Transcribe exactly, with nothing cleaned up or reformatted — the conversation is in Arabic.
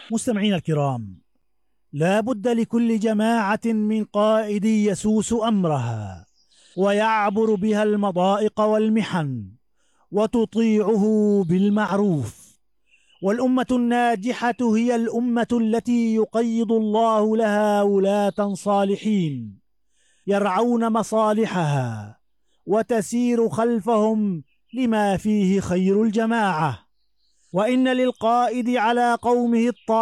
مستمعين الكرام، لا بد لكل جماعة من قائد يسوس أمرها ويعبر بها المضائق والمحن وتطيعه بالمعروف. والأمة الناجحة هي الأمة التي يقيض الله لها ولاة صالحين يرعون مصالحها وتسير خلفهم لما فيه خير الجماعة. وإن للقائد على قومه الطاعة